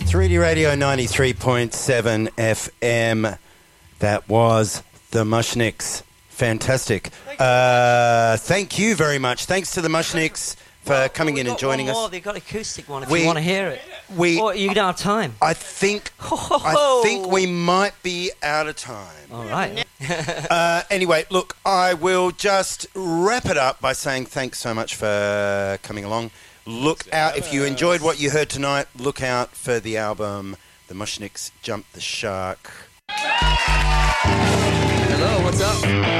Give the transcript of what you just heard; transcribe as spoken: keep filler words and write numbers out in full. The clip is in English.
three D Radio ninety-three point seven F M. That was the Mushnicks. Fantastic. Uh, thank you very much. Thanks to the Mushnicks for well, coming well, in and joining one more. us. They've got an acoustic one if We- you want to hear it. We, Or you don't have time. I think, I think we might be out of time. All right. Uh, anyway, look, I will just wrap it up by saying thanks so much for coming along. Look out, if you enjoyed what you heard tonight, look out for the album The Mushnicks Jump the Shark. Hello, what's up?